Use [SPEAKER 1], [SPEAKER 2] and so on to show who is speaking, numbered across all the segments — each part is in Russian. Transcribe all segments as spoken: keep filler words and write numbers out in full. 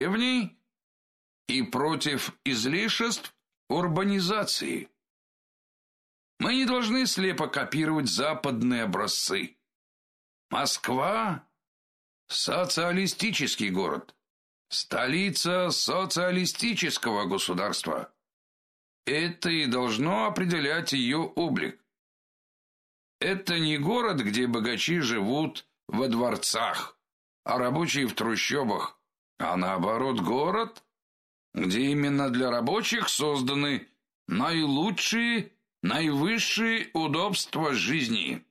[SPEAKER 1] деревней и против излишеств урбанизации. Мы не должны слепо копировать западные образцы. Москва – социалистический город, столица социалистического государства. Это и должно определять ее облик. Это не город, где богачи живут во дворцах, а рабочие в трущобах, а наоборот город, где именно для рабочих созданы наилучшие, наивысшие удобства жизни.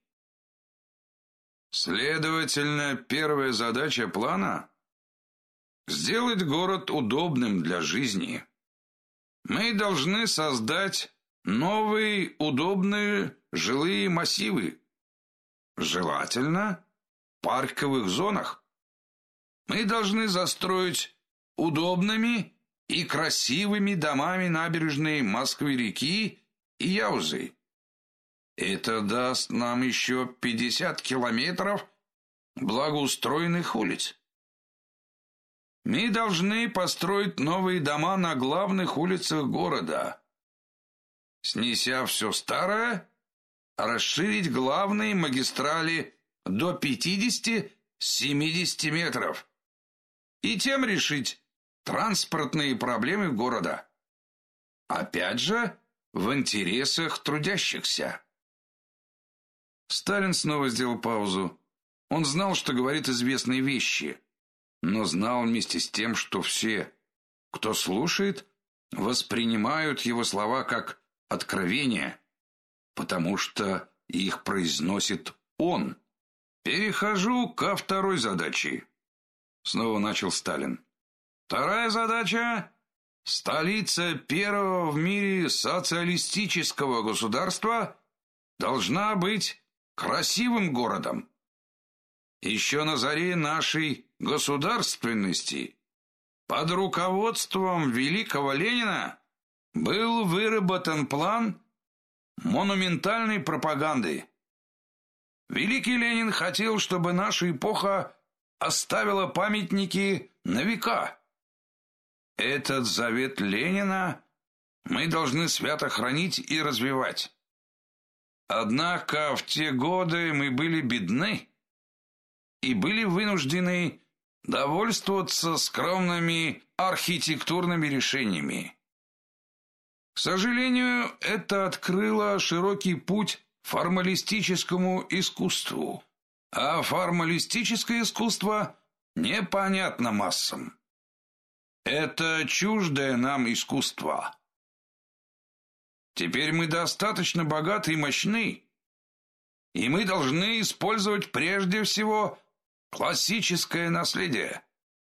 [SPEAKER 1] Следовательно, первая задача плана – сделать город удобным для жизни. Мы должны создать новые удобные жилые массивы, желательно в парковых зонах. Мы должны застроить удобными и красивыми домами набережные Москвы-реки и Яузы. Это даст нам еще пятьдесят километров благоустроенных улиц. Мы должны построить новые дома на главных улицах города, снеся все старое, расширить главные магистрали до пятидесяти-семидесяти метров и тем решить транспортные проблемы города. Опять же, в интересах трудящихся. Сталин снова сделал паузу. Он знал, что говорит известные вещи, но знал вместе с тем, что все, кто слушает, воспринимают его слова как откровение, потому что их произносит он. Перехожу ко второй задаче. Снова начал Сталин. Вторая задача – столица первого в мире социалистического государства должна быть красивым городом. Еще на заре нашей государственности под руководством великого Ленина был выработан план монументальной пропаганды. Великий Ленин хотел, чтобы наша эпоха оставила памятники на века. Этот завет Ленина мы должны свято хранить и развивать. Однако в те годы мы были бедны и были вынуждены довольствоваться скромными архитектурными решениями. К сожалению, это открыло широкий путь формалистическому искусству, а формалистическое искусство непонятно массам. Это чуждое нам искусство. Теперь мы достаточно богаты и мощны, и мы должны использовать прежде всего классическое наследие.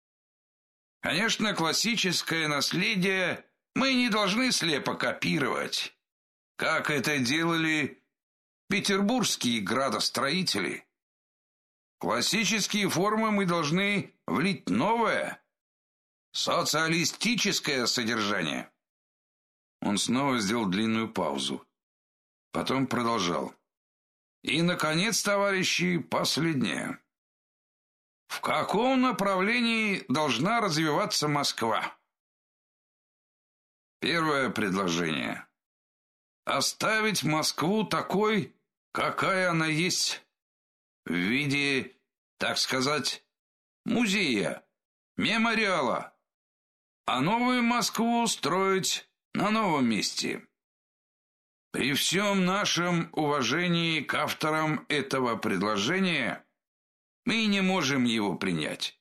[SPEAKER 1] Конечно, классическое наследие мы не должны слепо копировать, как это делали петербургские градостроители. Классические формы мы должны влить новое, социалистическое содержание. Он снова сделал длинную паузу. Потом продолжал. И, наконец, товарищи, последнее. В каком направлении должна развиваться Москва? Первое предложение. Оставить Москву такой, какая она есть, в виде, так сказать, музея, мемориала, а новую Москву строить на новом месте. При всем нашем уважении к авторам этого предложения мы не можем его принять.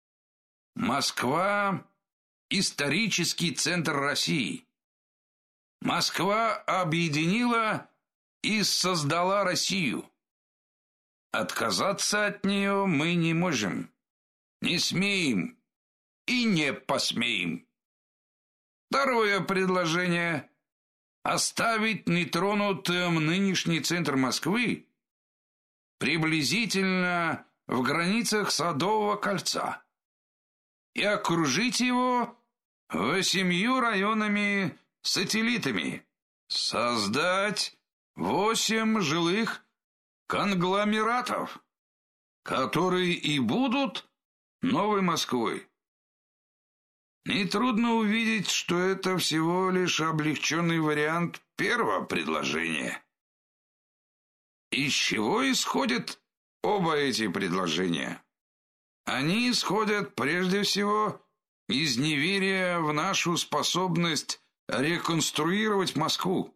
[SPEAKER 1] Москва – исторический центр России. Москва объединила и создала Россию. Отказаться от нее мы не можем, не смеем и не посмеем. Второе предложение – оставить нетронутым нынешний центр Москвы приблизительно в границах Садового кольца и окружить его восемью районами-сателлитами, создать восемь жилых конгломератов, которые и будут новой Москвой. Нетрудно увидеть, что это всего лишь облегченный вариант первого предложения. Из чего исходят оба эти предложения? Они исходят прежде всего из неверия в нашу способность реконструировать Москву.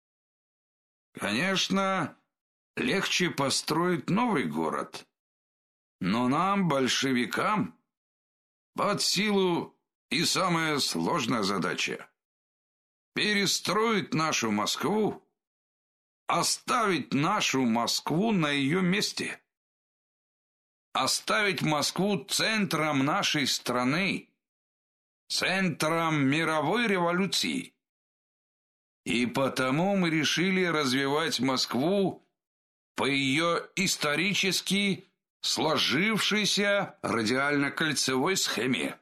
[SPEAKER 1] Конечно, легче построить новый город, но нам, большевикам, под силу и самая сложная задача – перестроить нашу Москву, оставить нашу Москву на ее месте. Оставить Москву центром нашей страны, центром мировой революции. И потому мы решили развивать Москву по ее исторически сложившейся радиально-кольцевой схеме.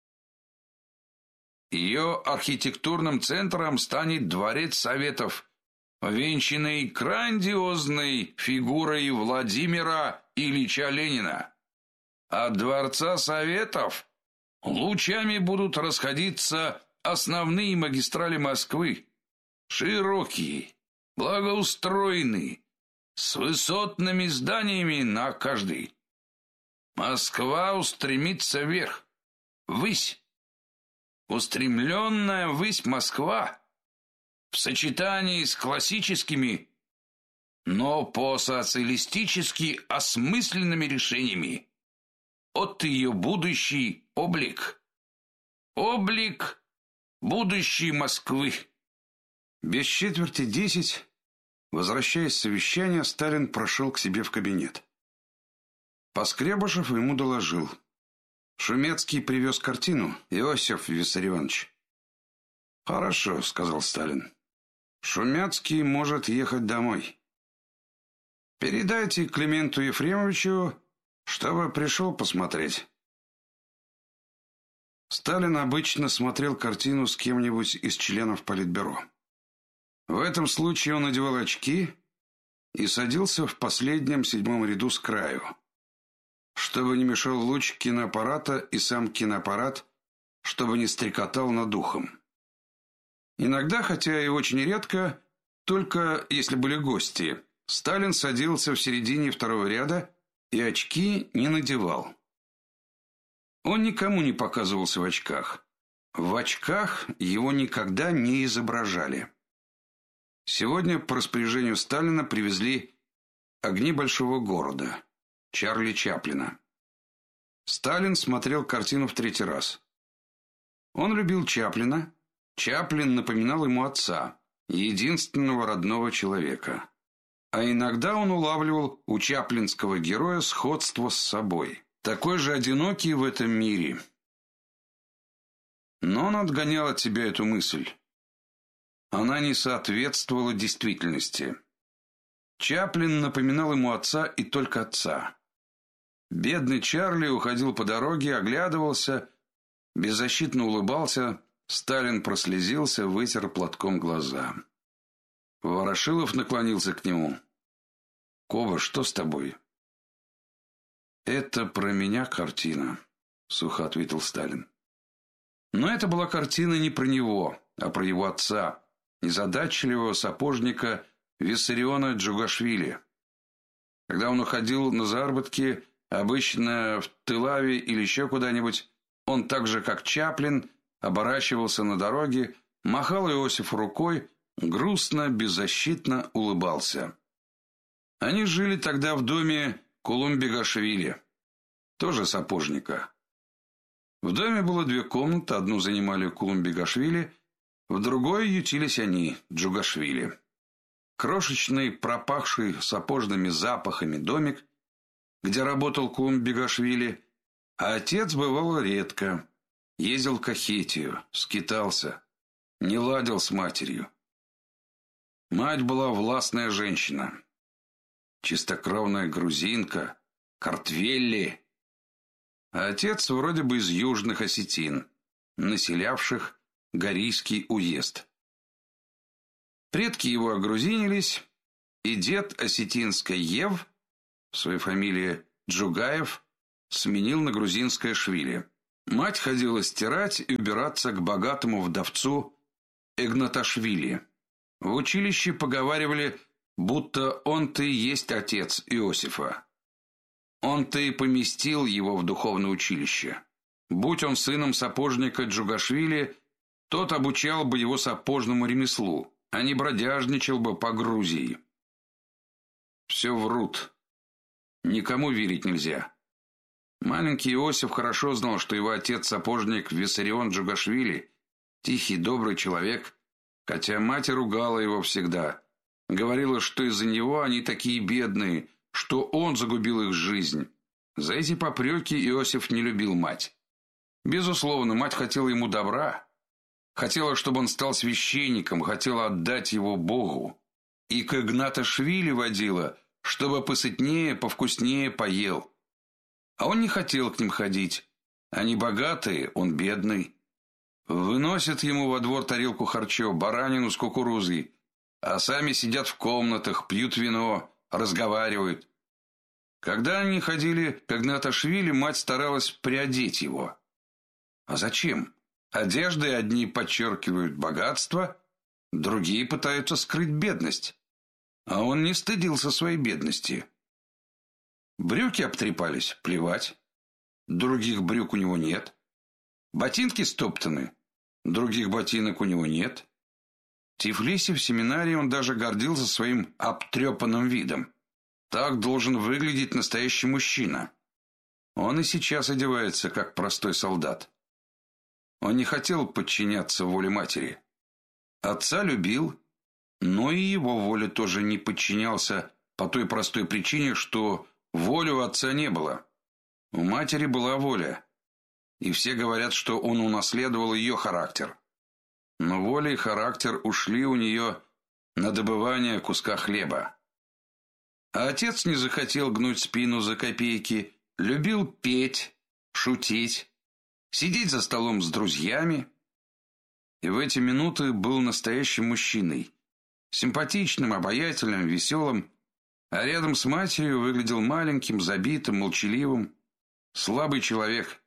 [SPEAKER 1] Ее архитектурным центром станет Дворец Советов, венчанный грандиозной фигурой Владимира Ильича Ленина. От Дворца Советов лучами будут расходиться основные магистрали Москвы, широкие, благоустроенные, с высотными зданиями на каждой. Москва устремится вверх, ввысь. Устремленная ввысь Москва в сочетании с классическими, но по-социалистически осмысленными решениями от ее будущий облик. Облик будущей Москвы.
[SPEAKER 2] Без четверти десять, возвращаясь с совещания, Сталин прошел к себе в кабинет. Поскребышев ему доложил: Шумецкий привез картину, Иосиф Виссарионович. Хорошо, сказал Сталин. Шумецкий может ехать домой. Передайте Клименту Ефремовичу, чтобы пришел посмотреть. Сталин обычно смотрел картину с кем-нибудь из членов Политбюро. В этом случае он надевал очки и садился в последнем седьмом ряду с краю, чтобы не мешал луч киноаппарата и сам киноаппарат, чтобы не стрекотал над ухом. Иногда, хотя и очень редко, только если были гости, Сталин садился в середине второго ряда и очки не надевал. Он никому не показывался в очках. В очках его никогда не изображали. Сегодня по распоряжению Сталина привезли «Огни большого города» Чарли Чаплина. Сталин смотрел картину в третий раз. Он любил Чаплина. Чаплин напоминал ему отца, единственного родного человека. А иногда он улавливал у чаплинского героя сходство с собой, такой же одинокий в этом мире. Но он отгонял от себя эту мысль. Она не соответствовала действительности. Чаплин напоминал ему отца и только отца. Бедный Чарли уходил по дороге, оглядывался, беззащитно улыбался. Сталин прослезился, вытер платком глаза. Ворошилов наклонился к нему. «Коба, что с тобой?» «Это про меня картина», — сухо ответил Сталин. Но это была картина не про него, а про его отца, незадачливого сапожника Виссариона Джугашвили. Когда он уходил на заработки, обычно в Тылаве или еще куда-нибудь, он так же, как Чаплин, оборачивался на дороге, махал Иосифу рукой, грустно, беззащитно улыбался. Они жили тогда в доме Кулумбегашвили, тоже сапожника. В доме было две комнаты, одну занимали Кулумбегашвили, в другой ютились они, Джугашвили. Крошечный, пропахший сапожными запахами домик, где работал Кулумбегашвили, а отец бывал редко, ездил в Кахетию, скитался, не ладил с матерью. Мать была властная женщина, чистокровная грузинка, Картвелли, а отец вроде бы из южных осетин, населявших Горийский уезд. Предки его огрузинились, и дед осетинской Ев, в своей фамилии Джугаев, сменил на грузинское Швили. Мать ходила стирать и убираться к богатому вдовцу Игнаташвили. В училище поговаривали, будто он-то и есть отец Иосифа. Он-то и поместил его в духовное училище. Будь он сыном сапожника Джугашвили, тот обучал бы его сапожному ремеслу, а не бродяжничал бы по Грузии. Все врут. Никому верить нельзя. Маленький Иосиф хорошо знал, что его отец-сапожник Виссарион Джугашвили тихий, добрый человек, хотя мать ругала его всегда. Говорила, что из-за него они такие бедные, что он загубил их жизнь. За эти попреки Иосиф не любил мать. Безусловно, мать хотела ему добра. Хотела, чтобы он стал священником, хотела отдать его Богу. И к Игнаташвили водила, чтобы посытнее, повкуснее поел. А он не хотел к ним ходить. Они богатые, он бедный. Выносят ему во двор тарелку харчо, баранину с кукурузой, а сами сидят в комнатах, пьют вино, разговаривают. Когда они ходили к Игнаташвили, мать старалась приодеть его. А зачем? Одежды одни подчеркивают богатство, другие пытаются скрыть бедность. А он не стыдился своей бедности. Брюки обтрепались, плевать. Других брюк у него нет. Ботинки стоптаны, других ботинок у него нет. В Тифлисе в семинарии он даже гордился своим обтрепанным видом. Так должен выглядеть настоящий мужчина. Он и сейчас одевается как простой солдат. Он не хотел подчиняться воле матери. Отца любил, но и его воле тоже не подчинялся по той простой причине, что воли у отца не было. У матери была воля, и все говорят, что он унаследовал ее характер. Но воля и характер ушли у нее на добывание куска хлеба. А отец не захотел гнуть спину за копейки, любил петь, шутить, сидеть за столом с друзьями. И в эти минуты был настоящим мужчиной, симпатичным, обаятельным, веселым, а рядом с матерью выглядел маленьким, забитым, молчаливым, слабый человек.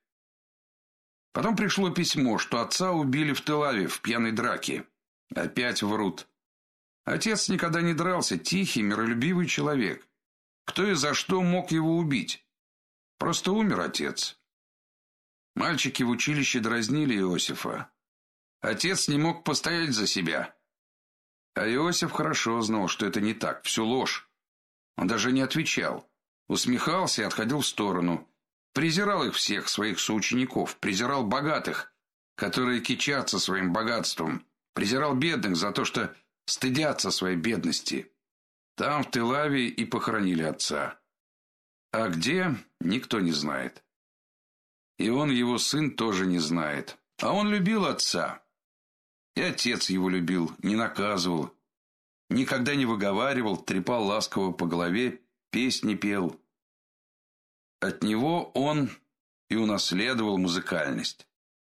[SPEAKER 2] Потом пришло письмо, что отца убили в Тель-Авиве в пьяной драке. Опять врут. Отец никогда не дрался, тихий, миролюбивый человек. Кто и за что мог его убить? Просто умер отец. Мальчики в училище дразнили Иосифа. Отец не мог постоять за себя. А Иосиф хорошо знал, что это не так, все ложь. Он даже не отвечал, усмехался и отходил в сторону. Презирал их всех, своих соучеников, презирал богатых, которые кичатся своим богатством, презирал бедных за то, что стыдятся своей бедности. Там, в Тель-Авиве, и похоронили отца. А где, никто не знает. И он, его сын, тоже не знает. А он любил отца. И отец его любил, не наказывал, никогда не выговаривал, трепал ласково по голове, песни пел. От него он и унаследовал музыкальность.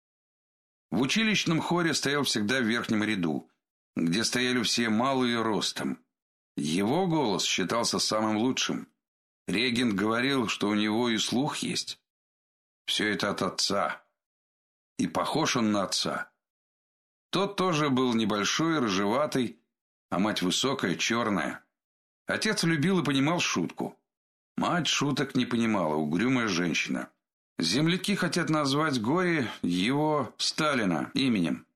[SPEAKER 2] В училищном хоре стоял всегда в верхнем ряду, где стояли все малые ростом. Его голос считался самым лучшим. Регент говорил, что у него и слух есть. Все это от отца. И похож он на отца. Тот тоже был небольшой, рыжеватый, а мать высокая, черная. Отец любил и понимал шутку. Мать шуток не понимала, угрюмая женщина. Земляки хотят назвать горе его Сталина именем.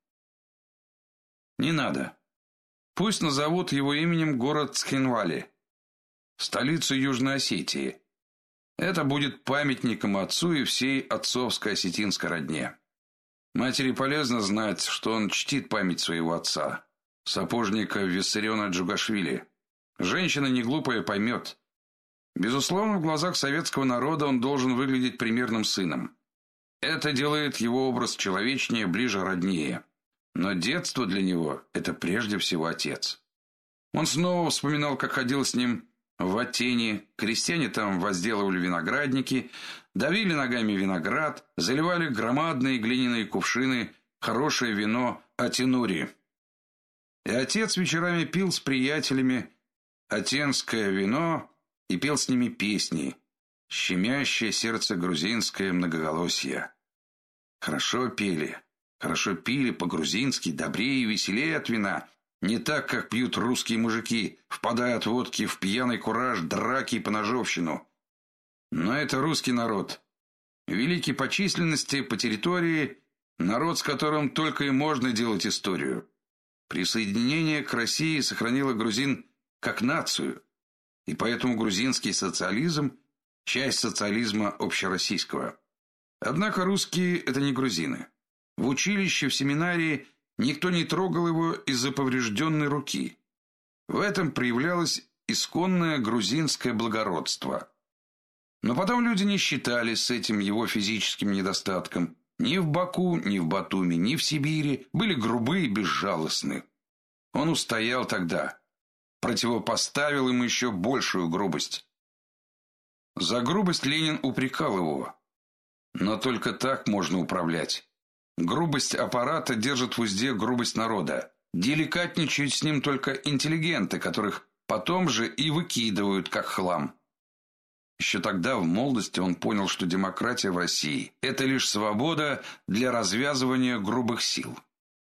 [SPEAKER 2] Не надо. Пусть назовут его именем город Цхинвали, столицу Южной Осетии. Это будет памятником отцу и всей отцовской осетинской родне. Матери полезно знать, что он чтит память своего отца, сапожника Виссариона Джугашвили. Женщина неглупая поймет. Безусловно, в глазах советского народа он должен выглядеть примерным сыном. Это делает его образ человечнее, ближе, роднее. Но детство для него – это прежде всего отец. Он снова вспоминал, как ходил с ним в Атене. Крестьяне там возделывали виноградники, давили ногами виноград, заливали громадные глиняные кувшины хорошее вино атенури. И отец вечерами пил с приятелями атенское вино и пел с ними песни, щемящее сердце грузинское многоголосье. Хорошо пели, хорошо пили по-грузински, добрее и веселее от вина. Не так, как пьют русские мужики, впадая от водки в пьяный кураж, драки и поножовщину. Но это русский народ. Великий по численности, по территории, народ, с которым только и можно делать историю. Присоединение к России сохранило грузин как нацию, и поэтому грузинский социализм – часть социализма общероссийского. Однако русские – это не грузины. В училище, в семинарии никто не трогал его из-за поврежденной руки. В этом проявлялось исконное грузинское благородство. Но потом люди не считались с этим его физическим недостатком. Ни в Баку, ни в Батуми, ни в Сибири были грубы и безжалостны. Он устоял тогда, противопоставил им еще большую грубость. За грубость Ленин упрекал его. Но только так можно управлять. Грубость аппарата держит в узде грубость народа. Деликатничают с ним только интеллигенты, которых потом же и выкидывают как хлам. Еще тогда, в молодости, он понял, что демократия в России – это лишь свобода для развязывания грубых сил.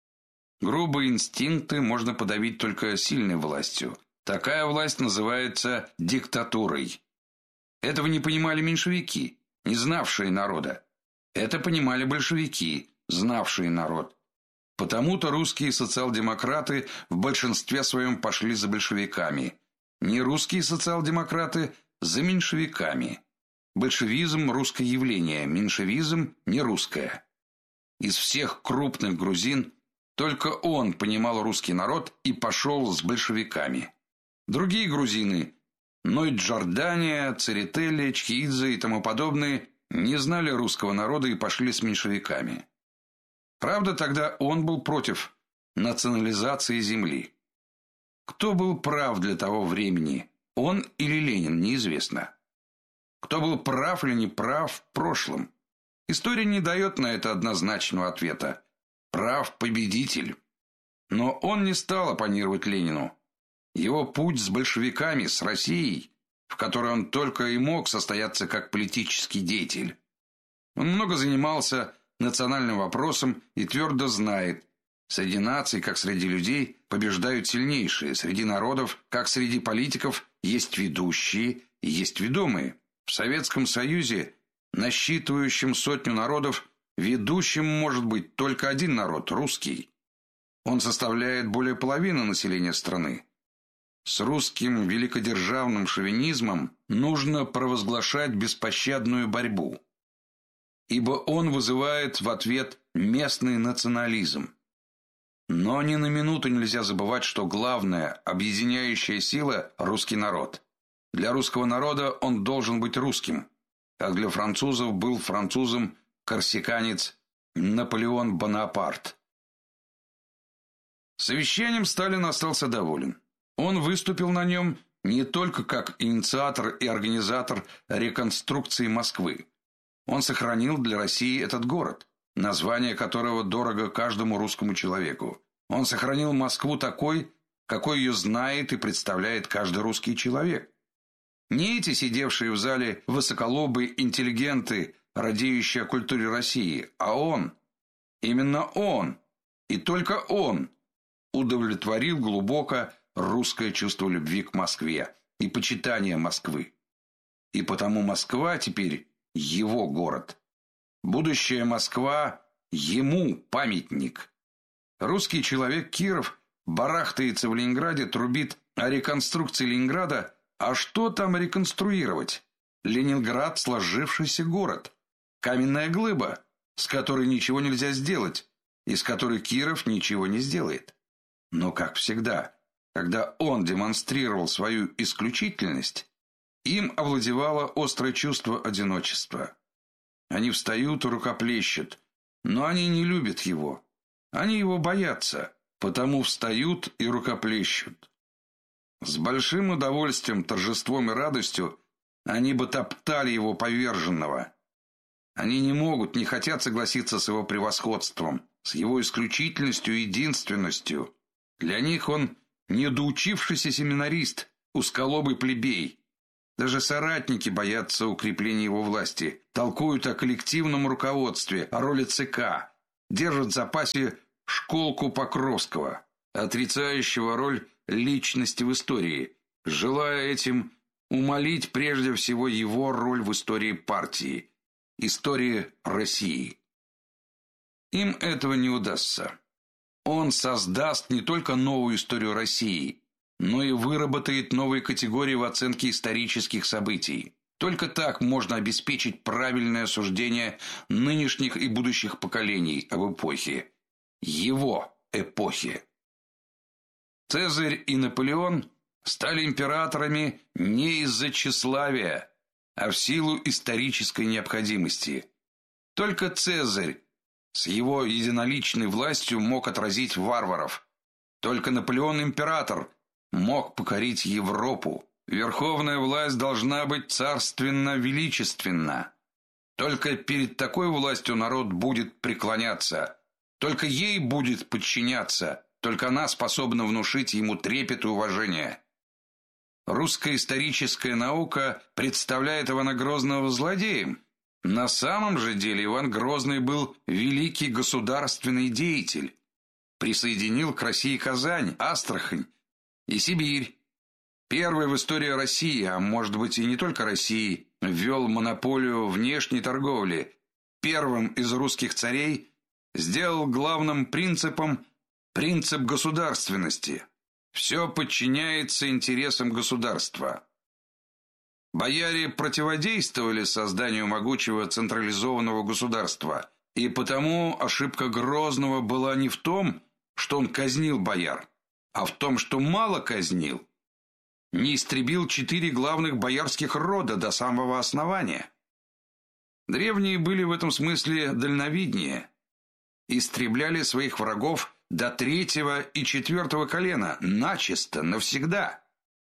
[SPEAKER 2] Грубые инстинкты можно подавить только сильной властью. Такая власть называется диктатурой. Этого не понимали меньшевики, не знавшие народа. Это понимали большевики, знавшие народ. Потому-то русские социал-демократы в большинстве своем пошли за большевиками. Не русские социал-демократы – за меньшевиками. Большевизм – русское явление, меньшевизм – не русское. Из всех крупных грузин только он понимал русский народ и пошел с большевиками. Другие грузины – Ной Джордания, Церетели, Чхидзе и тому подобные – не знали русского народа и пошли с меньшевиками. Правда, тогда он был против национализации земли. Кто был прав для того времени – он или Ленин, неизвестно. Кто был прав или не прав в прошлом? История не дает на это однозначного ответа. Прав победитель. Но он не стал оппонировать Ленину. Его путь с большевиками, с Россией, в которой он только и мог состояться как политический деятель. Он много занимался национальным вопросом и твердо знает, среди наций, как среди людей, побеждают сильнейшие, среди народов, как среди политиков, есть ведущие и есть ведомые. В Советском Союзе, насчитывающем сотню народов, ведущим может быть только один народ – русский. Он составляет более половины населения страны. С русским великодержавным шовинизмом нужно провозглашать беспощадную борьбу, ибо он вызывает в ответ местный национализм. Но ни на минуту нельзя забывать, что главная объединяющая сила – русский народ. Для русского народа он должен быть русским, как для французов был французом корсиканец Наполеон Бонапарт. Совещанием Сталин остался доволен. Он выступил на нем не только как инициатор и организатор реконструкции Москвы. Он сохранил для России этот город, название которого дорого каждому русскому человеку. Он сохранил Москву такой, какой ее знает и представляет каждый русский человек. Не эти сидевшие в зале высоколобые интеллигенты, радеющие о культуре России, а он, именно он, и только он, удовлетворил глубоко русское чувство любви к Москве и почитания Москвы. И потому Москва теперь его город. Будущая Москва ему памятник. Русский человек Киров барахтается в Ленинграде, трубит о реконструкции Ленинграда. А что там реконструировать? Ленинград – сложившийся город. Каменная глыба, с которой ничего нельзя сделать, и с которой Киров ничего не сделает. Но, как всегда, когда он демонстрировал свою исключительность, им овладевало острое чувство одиночества. Они встают и рукоплещут, но они не любят его. Они его боятся, потому встают и рукоплещут. С большим удовольствием, торжеством и радостью они бы топтали его поверженного. Они не могут, не хотят согласиться с его превосходством, с его исключительностью и единственностью. Для них он недоучившийся семинарист, узколобый плебей. Даже соратники боятся укрепления его власти, толкуют о коллективном руководстве, о роли ЦК, держат в запасе школку Покровского, отрицающего роль личности в истории, желая этим умалить прежде всего его роль в истории партии, истории России. Им этого не удастся. Он создаст не только новую историю России, но и выработает новые категории в оценке исторических событий. Только так можно обеспечить правильное суждение нынешних и будущих поколений об эпохе, его эпохе. Цезарь и Наполеон стали императорами не из-за тщеславия, а в силу исторической необходимости. Только Цезарь с его единоличной властью мог отразить варваров. Только Наполеон император мог покорить Европу. Верховная власть должна быть царственно-величественна. Только перед такой властью народ будет преклоняться. Только ей будет подчиняться. Только она способна внушить ему трепет и уважение. Русская историческая наука представляет Ивана Грозного злодеем. На самом же деле Иван Грозный был великий государственный деятель. Присоединил к России Казань, Астрахань и Сибирь. Первый в истории России, а может быть и не только России, ввел монополию внешней торговли. Первым из русских царей сделал главным принципом принцип государственности. Все подчиняется интересам государства. Бояре противодействовали созданию могучего централизованного государства, и потому ошибка Грозного была не в том, что он казнил бояр, а в том, что мало казнил. Не истребил четыре главных боярских рода до самого основания. Древние были в этом смысле дальновиднее. Истребляли своих врагов до третьего и четвертого колена, начисто, навсегда.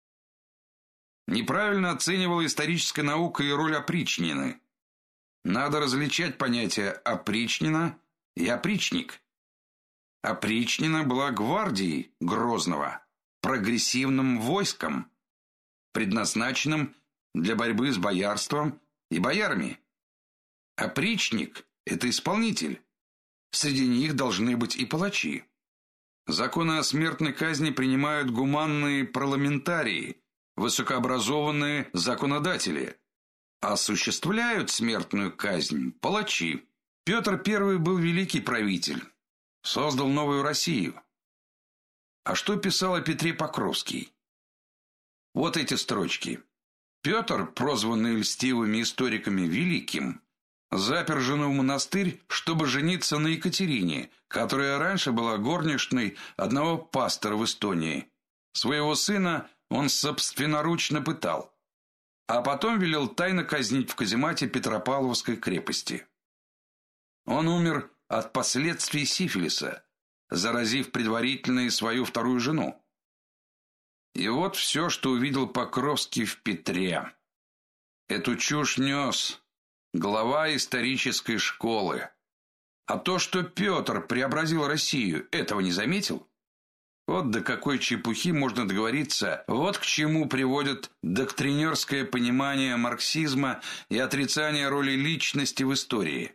[SPEAKER 2] Неправильно оценивала историческая наука и роль опричнины. Надо различать понятия опричнина и опричник. Опричнина была гвардией Грозного, прогрессивным войском, предназначенным для борьбы с боярством и боярами. Опричник – это исполнитель. Среди них должны быть и палачи. Законы о смертной казни принимают гуманные парламентарии, высокообразованные законодатели. Осуществляют смертную казнь палачи. Петр Первый был великий правитель, создал новую Россию. А что писал о Петре Покровский? Вот эти строчки. Петр, прозванный льстивыми историками великим, запер жену в монастырь, чтобы жениться на Екатерине, которая раньше была горничной одного пастора в Эстонии. Своего сына он собственноручно пытал, а потом велел тайно казнить в каземате Петропавловской крепости. Он умер от последствий сифилиса, заразив предварительно и свою вторую жену. И вот все, что увидел Покровский в Петре. Эту чушь нес глава исторической школы. А то, что Петр преобразил Россию, этого не заметил? Вот до какой чепухи можно договориться, вот к чему приводит доктринерское понимание марксизма и отрицание роли личности в истории.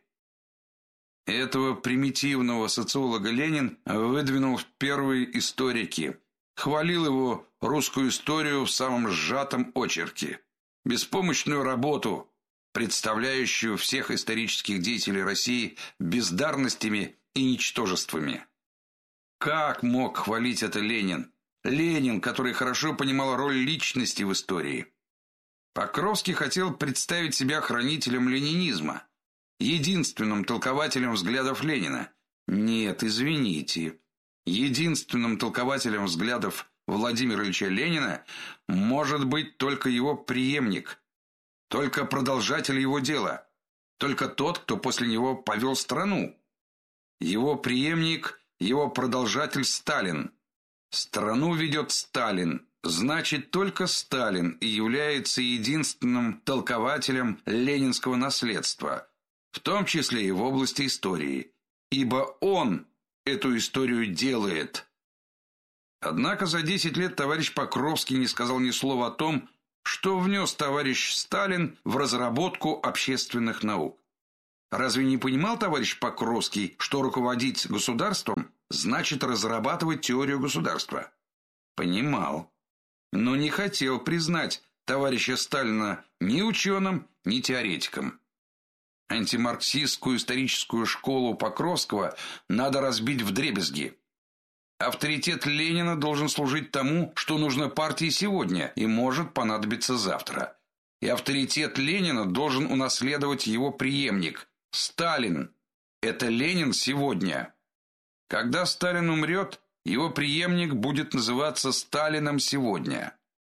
[SPEAKER 2] Этого примитивного социолога Ленин выдвинул в первые историки, хвалил его русскую историю в самом сжатом очерке, беспомощную работу, представляющую всех исторических деятелей России бездарностями и ничтожествами. Как мог хвалить это Ленин? Ленин, который хорошо понимал роль личности в истории. Покровский хотел представить себя хранителем ленинизма, единственным толкователем взглядов Ленина. Нет, извините. Единственным толкователем взглядов Владимира Ильича Ленина может быть только его преемник, только продолжатель его дела, только тот, кто после него повел страну. Его преемник – его продолжатель Сталин. Страну ведет Сталин, значит, только Сталин и является единственным толкователем ленинского наследства, в том числе и в области истории, ибо он эту историю делает. Однако за десять лет товарищ Покровский не сказал ни слова о том, что внес товарищ Сталин в разработку общественных наук. Разве не понимал товарищ Покровский, что руководить государством значит разрабатывать теорию государства? Понимал, но не хотел признать товарища Сталина ни ученым, ни теоретиком. Антимарксистскую историческую школу Покровского надо разбить вдребезги. Авторитет Ленина должен служить тому, что нужно партии сегодня и может понадобиться завтра. И авторитет Ленина должен унаследовать его преемник Сталин. Это Ленин сегодня. Когда Сталин умрет, его преемник будет называться Сталином сегодня.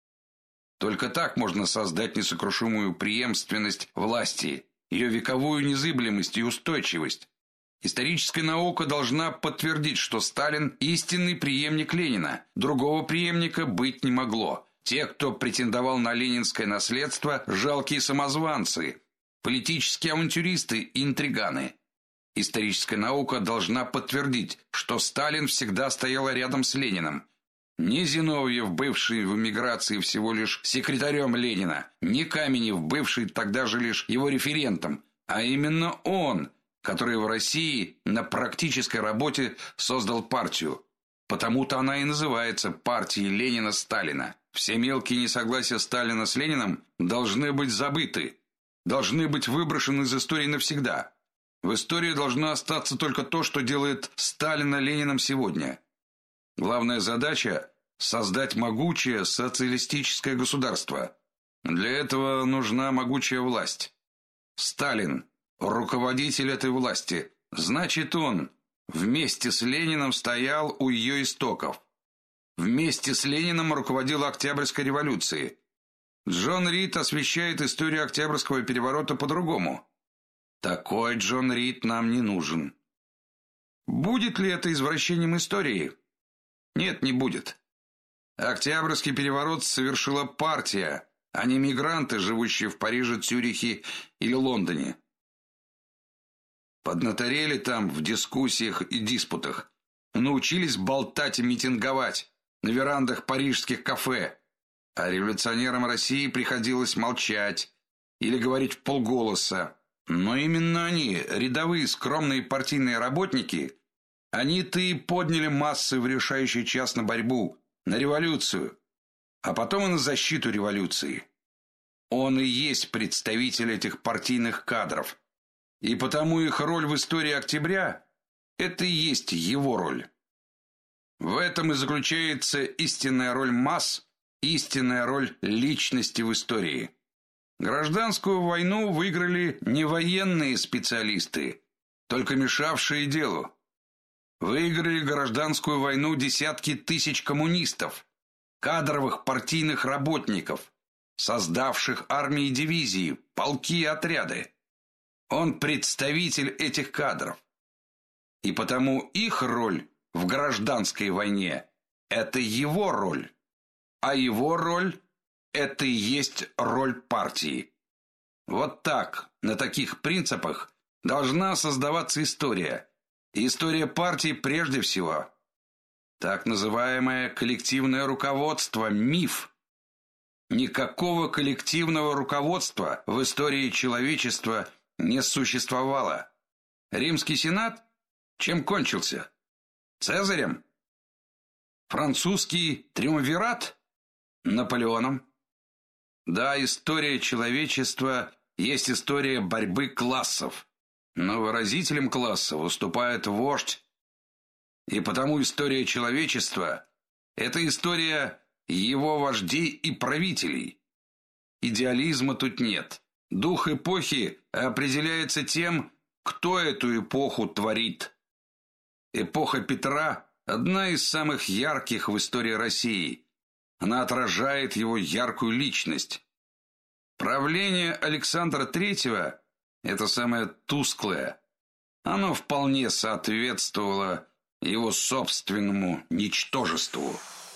[SPEAKER 2] Только так можно создать несокрушимую преемственность власти, ее вековую незыблемость и устойчивость. Историческая наука должна подтвердить, что Сталин истинный преемник Ленина. Другого преемника быть не могло. Те, кто претендовал на ленинское наследство, жалкие самозванцы, политические авантюристы и интриганы. Историческая наука должна подтвердить, что Сталин всегда стоял рядом с Лениным. Не Зиновьев, бывший в эмиграции всего лишь секретарем Ленина, не Каменев, бывший тогда же лишь его референтом, а именно он, который в России на практической работе создал партию. Потому-то она и называется партией Ленина-Сталина. Все мелкие несогласия Сталина с Лениным должны быть забыты, должны быть выброшены из истории навсегда. В истории должно остаться только то, что делает Сталина Лениным сегодня. Главная задача – создать могучее социалистическое государство. Для этого нужна могучая власть. Сталин – руководитель этой власти. Значит, он вместе с Лениным стоял у ее истоков. Вместе с Лениным руководил Октябрьской революцией. Джон Рид освещает историю Октябрьского переворота по-другому. Такой Джон Рид нам не нужен. Будет ли это извращением истории? Нет, не будет. Октябрьский переворот совершила партия, а не мигранты, живущие в Париже, Цюрихе или Лондоне. Поднаторели там в дискуссиях и диспутах, научились болтать и митинговать на верандах парижских кафе, а революционерам России приходилось молчать или говорить вполголоса. Но именно они, рядовые скромные партийные работники, они-то и подняли массы в решающий час на борьбу, на революцию, а потом и на защиту революции. Он и есть представитель этих партийных кадров, и потому их роль в истории октября – это и есть его роль. В этом и заключается истинная роль масс, истинная роль личности в истории. Гражданскую войну выиграли не военные специалисты, только мешавшие делу. Выиграли гражданскую войну десятки тысяч коммунистов, кадровых партийных работников, создавших армии и дивизии, полки и отряды. Он представитель этих кадров. И потому их роль в гражданской войне – это его роль, а его роль – это и есть роль партии. Вот так, на таких принципах должна создаваться история. И история партии прежде всего. Так называемое коллективное руководство – миф. Никакого коллективного руководства в истории человечества не существовало. Римский сенат чем кончился? Цезарем? Французский триумвират? Наполеоном? Да, история человечества есть история борьбы классов. Но выразителем класса выступает вождь. И потому история человечества – это история его вождей и правителей. Идеализма тут нет. Дух эпохи определяется тем, кто эту эпоху творит. Эпоха Петра – одна из самых ярких в истории России. Она отражает его яркую личность. Правление Александра Третьего – это самое тусклое. Оно вполне соответствовало его собственному ничтожеству.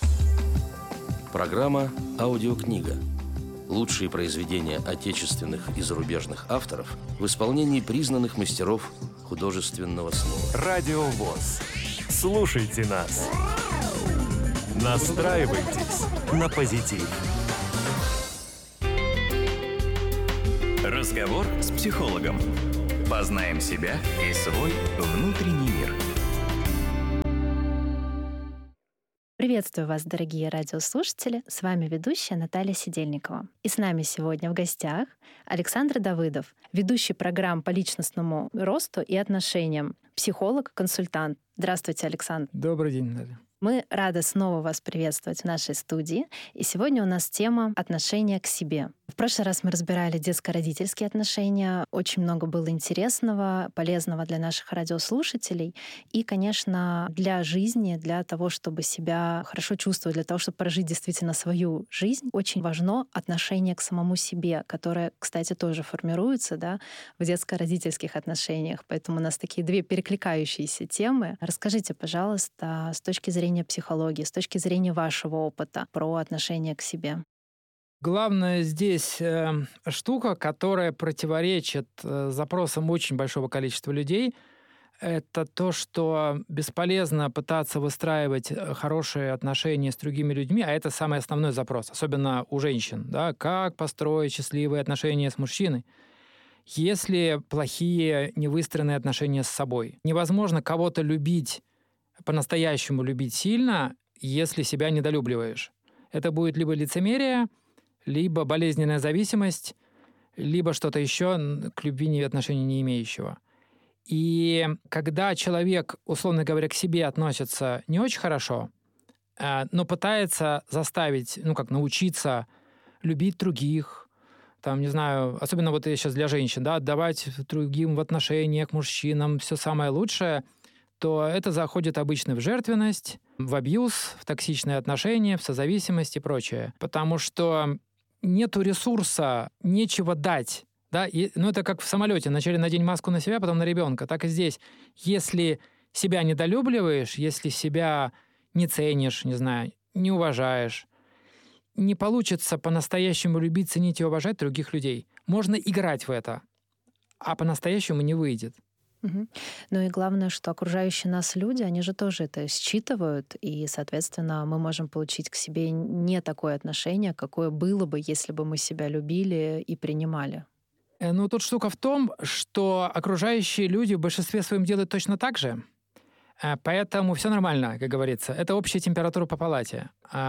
[SPEAKER 3] Программа «Аудиокнига». Лучшие произведения отечественных и зарубежных авторов в исполнении признанных мастеров художественного слова.
[SPEAKER 4] Радио ВОС. Слушайте нас. Настраивайтесь на позитив.
[SPEAKER 5] Разговор с психологом. Познаем себя и свой внутренний мир.
[SPEAKER 6] Приветствую вас, дорогие радиослушатели. С вами ведущая Наталья Сидельникова. И с нами сегодня в гостях Александр Давыдов, ведущий программ по личностному росту и отношениям, психолог, консультант. Здравствуйте, Александр.
[SPEAKER 7] Добрый день, Наталья.
[SPEAKER 6] Мы рады снова вас приветствовать в нашей студии. И сегодня у нас тема «Отношения к себе». В прошлый раз мы разбирали детско-родительские отношения. Очень много было интересного, полезного для наших радиослушателей. И, конечно, для жизни, для того, чтобы себя хорошо чувствовать, для того, чтобы прожить действительно свою жизнь, очень важно отношение к самому себе, которое, кстати, тоже формируется, да, в детско-родительских отношениях. Поэтому у нас такие две перекликающиеся темы. Расскажите, пожалуйста, с точки зрения психологии, с точки зрения вашего опыта про отношение к себе.
[SPEAKER 7] Главное здесь э, штука, которая противоречит э, запросам очень большого количества людей, это то, что бесполезно пытаться выстраивать хорошие отношения с другими людьми, а это самый основной запрос, особенно у женщин. Да? Как построить счастливые отношения с мужчиной, если плохие, невыстроенные отношения с собой? Невозможно кого-то любить, по-настоящему любить сильно, если себя недолюбливаешь. Это будет либо лицемерие, либо болезненная зависимость, либо что-то еще к любви и отношения не имеющего. И когда человек, условно говоря, к себе относится не очень хорошо, но пытается заставить, ну как, научиться любить других, там, не знаю, особенно вот сейчас для женщин, да, отдавать другим в отношениях, мужчинам все самое лучшее, то это заходит обычно в жертвенность, в абьюз, в токсичные отношения, в созависимость и прочее. Потому что нету ресурса, нечего дать. Да? И, ну, это как в самолете. Вначале надень маску на себя, потом на ребенка. Так и здесь. Если себя недолюбливаешь, если себя не ценишь, не знаю, не уважаешь, не получится по-настоящему любить, ценить и уважать других людей. Можно играть в это, а по-настоящему не выйдет.
[SPEAKER 6] Угу. Ну и главное, что окружающие нас люди, они же тоже это считывают, и, соответственно, мы можем получить к себе не такое отношение, какое было бы, если бы мы себя любили и принимали.
[SPEAKER 7] Ну, тут штука в том, что окружающие люди в большинстве своем делают точно так же, поэтому все нормально, как говорится. Это общая температура по палате.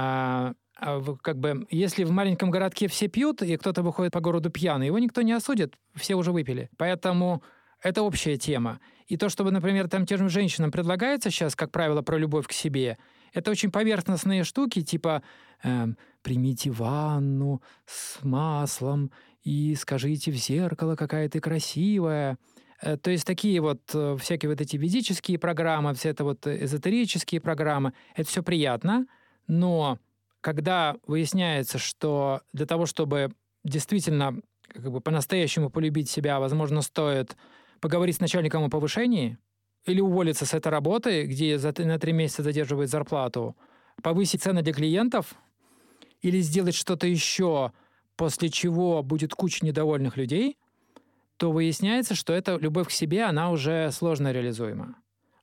[SPEAKER 7] А, как бы, если в маленьком городке все пьют, и кто-то выходит по городу пьяный, его никто не осудит, все уже выпили. Поэтому это общая тема. И то, что, например, там тем же женщинам предлагается сейчас, как правило, про любовь к себе, это очень поверхностные штуки, типа э, «примите ванну с маслом и скажите в зеркало, какая ты красивая». Э, то есть такие вот э, всякие вот эти ведические программы, все это вот эзотерические программы. Это все приятно, но когда выясняется, что для того, чтобы действительно как бы по-настоящему полюбить себя, возможно, стоит поговорить с начальником о повышении или уволиться с этой работы, где за, на три месяца задерживает зарплату, повысить цены для клиентов или сделать что-то еще, после чего будет куча недовольных людей, то выясняется, что эта любовь к себе, она уже сложно реализуема.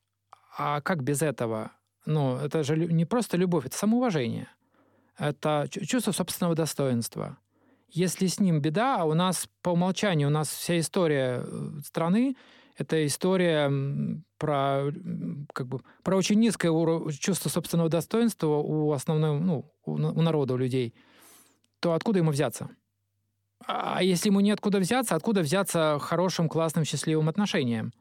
[SPEAKER 7] А как без этого? Ну, это же не просто любовь, это самоуважение. Это чувство собственного достоинства. Если с ним беда, а у нас по умолчанию, у нас вся история страны — это история про, как бы, про очень низкое чувство собственного достоинства у основного, ну, у народа, у людей, то откуда ему взяться? А если ему неоткуда взяться, откуда взяться хорошим, классным, счастливым отношениям?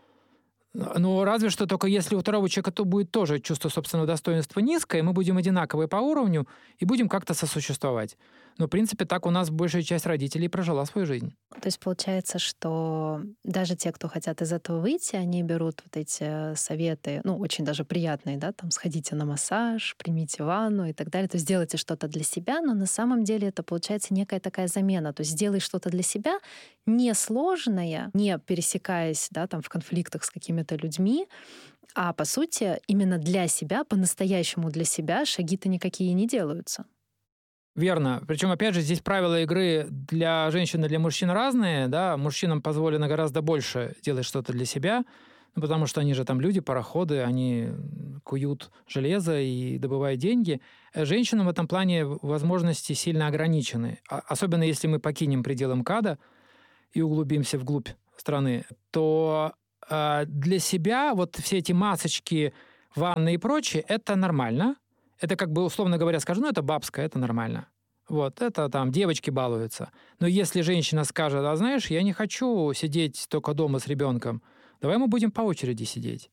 [SPEAKER 7] Ну, разве что только если у второго человека то будет тоже чувство собственного достоинства низкое, мы будем одинаковые по уровню и будем как-то сосуществовать. Но, в принципе, так у нас большая часть родителей прожила свою жизнь.
[SPEAKER 6] То есть получается, что даже те, кто хотят из этого выйти, они берут вот эти советы, ну, очень даже приятные, да, там, сходите на массаж, примите ванну и так далее, то есть сделайте что-то для себя, но на самом деле это получается некая такая замена, то есть сделай что-то для себя несложное, не пересекаясь, да, там, в конфликтах с какими-то людьми, а, по сути, именно для себя, по-настоящему для себя шаги-то никакие не делаются.
[SPEAKER 7] Верно. Причем, опять же, здесь правила игры для женщин и для мужчин разные. Да? Мужчинам позволено гораздо больше делать что-то для себя, ну, потому что они же там люди, пароходы, они куют железо и добывают деньги. Женщинам в этом плане возможности сильно ограничены. Особенно если мы покинем пределы МКАДа и углубимся вглубь страны, то э, для себя вот все эти масочки, ванны и прочее, это нормально. Это как бы, условно говоря, скажу, ну, это бабское, это нормально. Вот, это там девочки балуются. Но если женщина скажет, а знаешь, я не хочу сидеть только дома с ребенком, давай мы будем по очереди сидеть.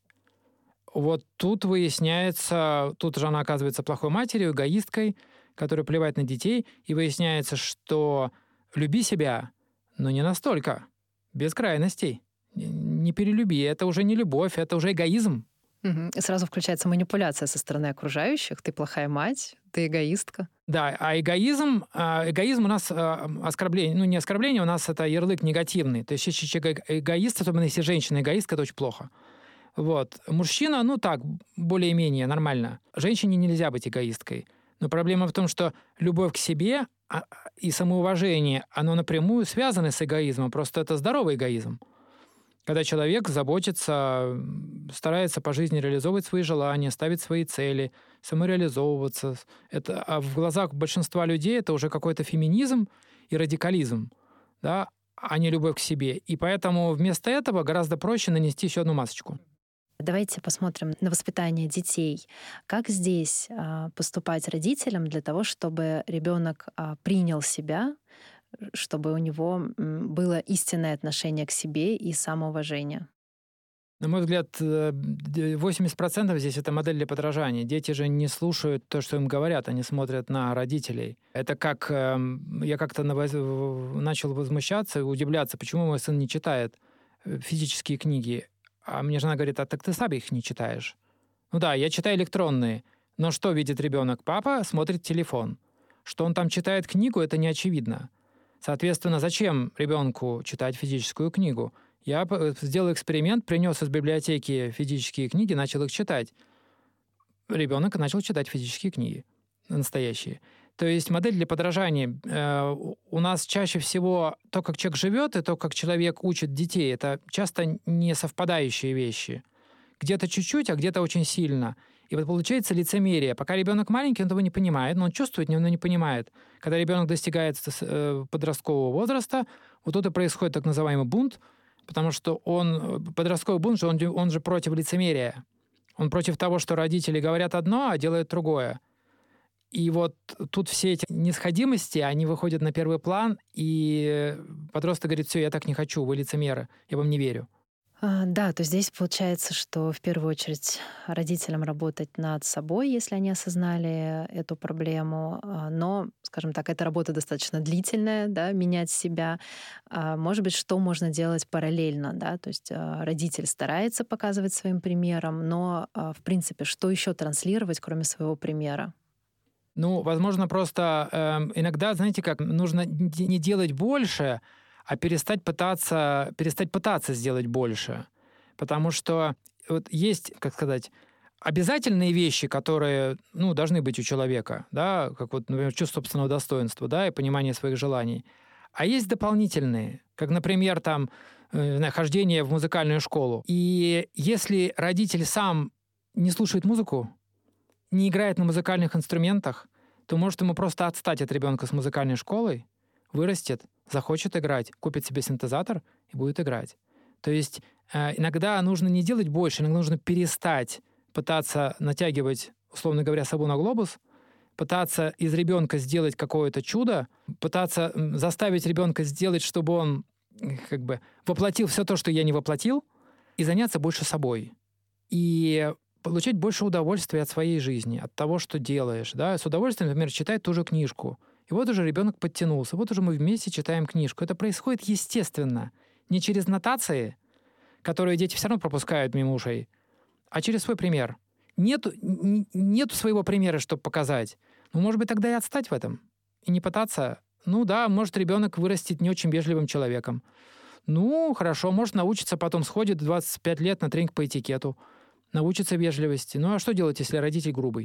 [SPEAKER 7] Вот тут выясняется, тут же она оказывается плохой матерью, эгоисткой, которая плевает на детей, и выясняется, что люби себя, но не настолько, без крайностей. Не перелюби, это уже не любовь, это уже эгоизм.
[SPEAKER 6] Угу. И сразу включается манипуляция со стороны окружающих. Ты плохая мать, ты эгоистка.
[SPEAKER 7] Да, а эгоизм, эгоизм у нас оскорбление, ну не оскорбление, у нас это ярлык негативный. То есть если человек эгоист, особенно если женщина эгоистка, это очень плохо. Вот. Мужчина, ну так, более-менее нормально. Женщине нельзя быть эгоисткой. Но проблема в том, что любовь к себе и самоуважение, оно напрямую связано с эгоизмом. Просто это здоровый эгоизм. Когда человек заботится, старается по жизни реализовывать свои желания, ставить свои цели, самореализовываться. Это, а в глазах большинства людей это уже какой-то феминизм и радикализм, да, а не любовь к себе. И поэтому вместо этого гораздо проще нанести еще одну масочку.
[SPEAKER 6] Давайте посмотрим на воспитание детей. Как здесь а, поступать родителям для того, чтобы ребенок а, принял себя, чтобы у него было истинное отношение к себе и самоуважение?
[SPEAKER 7] На мой взгляд, восемьдесят процентов здесь это модель для подражания. Дети же не слушают то, что им говорят, они смотрят на родителей. Это как... Я как-то начал возмущаться и удивляться, почему мой сын не читает физические книги. А мне жена говорит, а так ты сам их не читаешь. Ну да, я читаю электронные. Но что видит ребенок? Папа смотрит телефон. Что он там читает книгу, это не очевидно. Соответственно, зачем ребенку читать физическую книгу? Я сделал эксперимент, принес из библиотеки физические книги, начал их читать. Ребенок начал читать физические книги, настоящие. То есть модель для подражания. У нас чаще всего то, как человек живет, и то, как человек учит детей, это часто не совпадающие вещи. Где-то чуть-чуть, а где-то очень сильно. И вот получается лицемерие. Пока ребенок маленький, он этого не понимает, но он чувствует, но не понимает. Когда ребенок достигает подросткового возраста, вот тут и происходит так называемый бунт, потому что он, подростковый бунт, он, он же против лицемерия. Он против того, что родители говорят одно, а делают другое. И вот тут все эти несходимости, они выходят на первый план, и подросток говорит, все, я так не хочу, вы лицемеры, я вам не верю.
[SPEAKER 6] Да, то здесь получается, что в первую очередь родителям работать над собой, если они осознали эту проблему. Но, скажем так, эта работа достаточно длительная, да, менять себя. Может быть, что можно делать параллельно, да, то есть родитель старается показывать своим примером, но, в принципе, что еще транслировать, кроме своего примера?
[SPEAKER 7] Ну, возможно, просто э, иногда, знаете как, нужно не делать больше, а перестать пытаться, перестать пытаться сделать больше. Потому что вот есть, как сказать, обязательные вещи, которые, ну, должны быть у человека, да, как вот, например, чувство собственного достоинства, да, и понимание своих желаний. А есть дополнительные, как, например, там, э, хождение в музыкальную школу. И если родитель сам не слушает музыку, не играет на музыкальных инструментах, то может ему просто отстать от ребенка с музыкальной школой, вырастет, захочет играть, купит себе синтезатор и будет играть. То есть э, иногда нужно не делать больше, иногда нужно перестать пытаться натягивать, условно говоря, сову на глобус, пытаться из ребенка сделать какое-то чудо, пытаться заставить ребенка сделать, чтобы он как бы воплотил все то, что я не воплотил, и заняться больше собой. И получать больше удовольствия от своей жизни, от того, что делаешь. Да? С удовольствием, например, читать ту же книжку. И вот уже ребенок подтянулся, вот уже мы вместе читаем книжку. Это происходит естественно, не через нотации, которые дети все равно пропускают мимо ушей, а через свой пример. Нету, нету своего примера, чтобы показать. Ну, может быть, тогда и отстать в этом. И не пытаться. Ну да, может ребенок вырастет не очень вежливым человеком. Ну, хорошо, может научиться потом, сходит в двадцать пять лет на тренинг по этикету, научится вежливости. Ну, а что делать, если родитель грубый?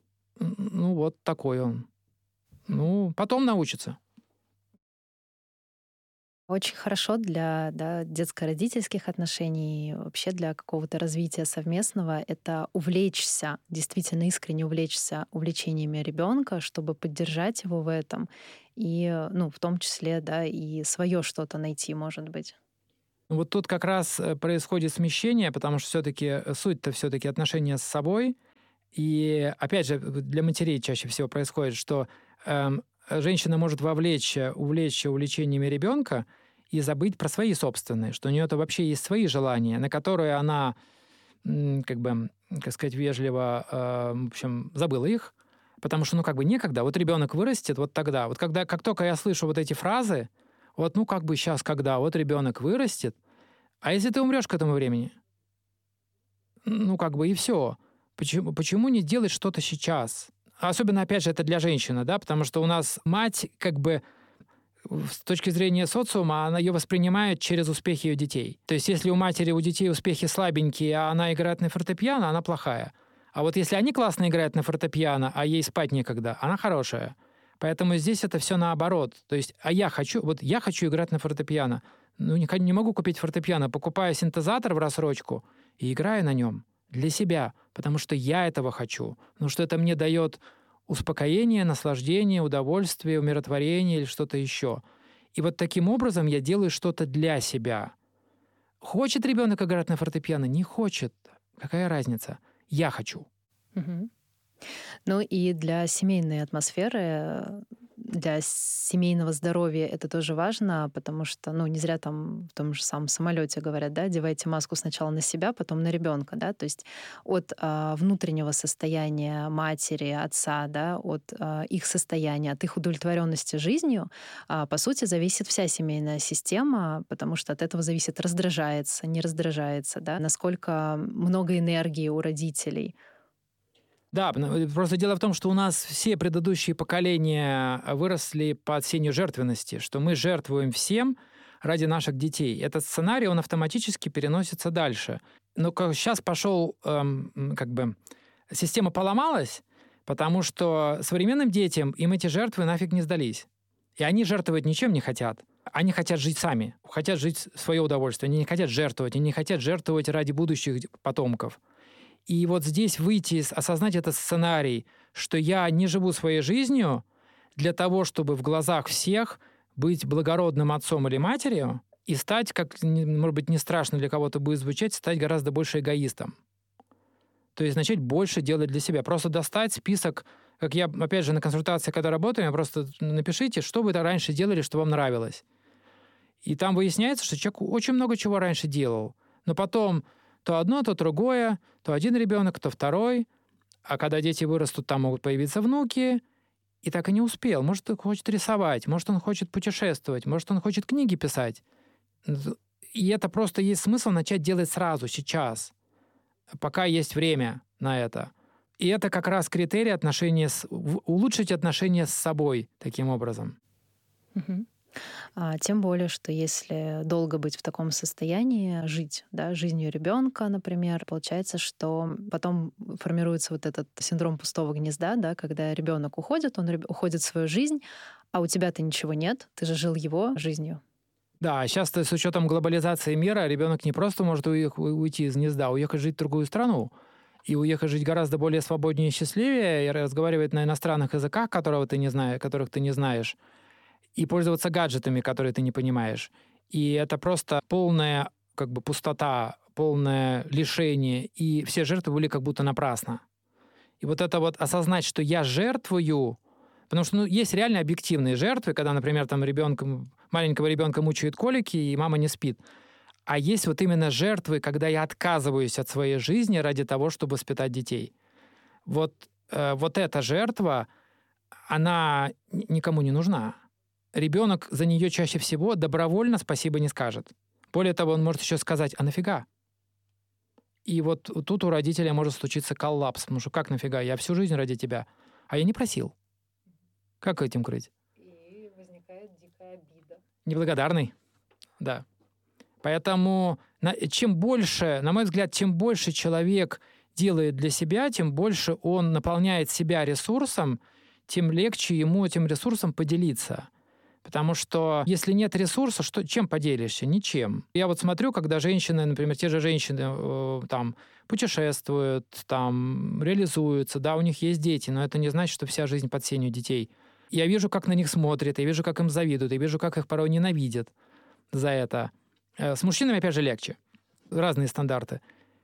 [SPEAKER 7] Ну, вот такой он. Ну, потом научится.
[SPEAKER 6] Очень хорошо для да, детско-родительских отношений, вообще для какого-то развития совместного, это увлечься, действительно искренне увлечься увлечениями ребенка, чтобы поддержать его в этом, и, ну, в том числе, да, и свое что-то найти, может быть.
[SPEAKER 7] Вот тут как раз происходит смещение, потому что все-таки суть-то все-таки отношения с собой. И опять же, для матерей чаще всего происходит, что эм, женщина может вовлечься, увлечься увлечениями ребенка и забыть про свои собственные, что у нее-то вообще есть свои желания, на которые она, как бы, как сказать, вежливо, э, в общем, забыла их, потому что, ну, как бы некогда. Вот ребенок вырастет вот тогда. Вот когда, как только я слышу вот эти фразы, вот, ну, как бы сейчас, когда вот ребенок вырастет, а если ты умрешь к этому времени? Ну, как бы и все. Почему, почему не делать что-то сейчас? Особенно, опять же, это для женщины, да, потому что у нас мать, как бы, с точки зрения социума, она ее воспринимает через успехи ее детей. То есть, если у матери, у детей успехи слабенькие, а она играет на фортепиано, она плохая. А вот если они классно играют на фортепиано, а ей спать некогда, она хорошая. Поэтому здесь это все наоборот. То есть, а я хочу, вот я хочу играть на фортепиано. Ну, не, не могу купить фортепиано, покупаю синтезатор в рассрочку и играю на нем для себя, потому что я этого хочу. Потому что это мне дает успокоение, наслаждение, удовольствие, умиротворение или что-то еще. И вот таким образом я делаю что-то для себя. Хочет ребенок играть на фортепиано? Не хочет. Какая разница? Я хочу.
[SPEAKER 6] Угу. Ну и для семейной атмосферы, для семейного здоровья это тоже важно, потому что, ну, не зря там в том же самом самолете говорят, да, одевайте маску сначала на себя, потом на ребенка, да, то есть от а, внутреннего состояния матери, отца, да, от а, их состояния, от их удовлетворенности жизнью, а, по сути, зависит вся семейная система, потому что от этого зависит, раздражается, не раздражается, да, насколько много энергии у родителей.
[SPEAKER 7] Да, просто дело в том, что у нас все предыдущие поколения выросли под сенью жертвенности, что мы жертвуем всем ради наших детей. Этот сценарий, он автоматически переносится дальше. Но сейчас пошел, эм, как бы, система поломалась, потому что современным детям им эти жертвы нафиг не сдались. И они жертвовать ничем не хотят. Они хотят жить сами, хотят жить в свое удовольствие. Они не хотят жертвовать, они не хотят жертвовать ради будущих потомков. И вот здесь выйти, осознать этот сценарий, что я не живу своей жизнью для того, чтобы в глазах всех быть благородным отцом или матерью и стать, как, может быть, не страшно для кого-то будет звучать, стать гораздо больше эгоистом. То есть начать больше делать для себя. Просто достать список, как я, опять же, на консультации, когда работаю, просто напишите, что вы раньше делали, что вам нравилось. И там выясняется, что человек очень много чего раньше делал. Но потом то одно, то другое, то один ребенок, то второй. А когда дети вырастут, там могут появиться внуки. И так и не успел. Может, он хочет рисовать, может, он хочет путешествовать, может, он хочет книги писать. И это просто есть смысл начать делать сразу, сейчас, пока есть время на это. И это как раз критерий отношения с... улучшить отношения с собой таким образом.
[SPEAKER 6] Угу. А, тем более, что если долго быть в таком состоянии, жить, да, жизнью ребенка, например, получается, что потом формируется вот этот синдром пустого гнезда, да, когда ребенок уходит, он уходит в свою жизнь, а у тебя-то ничего нет, ты же жил его жизнью.
[SPEAKER 7] Да, сейчас с учетом глобализации мира ребенок не просто может уйти из гнезда, а уехать жить в другую страну. И уехать жить гораздо более свободнее и счастливее, и разговаривать на иностранных языках, которого ты не знаешь, которых ты не знаешь, и пользоваться гаджетами, которые ты не понимаешь. И это просто полная, как бы, пустота, полное лишение, и все жертвы были как будто напрасно. И вот это вот осознать, что я жертвую, потому что, ну, есть реально объективные жертвы, когда, например, там ребенка, маленького ребенка мучают колики, и мама не спит. А есть вот именно жертвы, когда я отказываюсь от своей жизни ради того, чтобы воспитать детей. Вот, э, вот эта жертва, она никому не нужна. Ребенок за нее чаще всего добровольно спасибо не скажет. Более того, он может еще сказать: а нафига? И вот тут у родителя может случиться коллапс, потому что как нафига? Я всю жизнь ради тебя, а я не просил. Как этим крыть?
[SPEAKER 6] И возникает дикая обида.
[SPEAKER 7] Неблагодарный, да. Поэтому чем больше, на мой взгляд, чем больше человек делает для себя, тем больше он наполняет себя ресурсом, тем легче ему этим ресурсом поделиться. Потому что если нет ресурса, что, чем поделишься? Ничем. Я вот смотрю, когда женщины, например, те же женщины э, там путешествуют, там реализуются, да, у них есть дети, но это не значит, что вся жизнь под сенью детей. Я вижу, как на них смотрят, я вижу, как им завидуют, я вижу, как их порой ненавидят за это. С мужчинами, опять же, легче. Разные стандарты.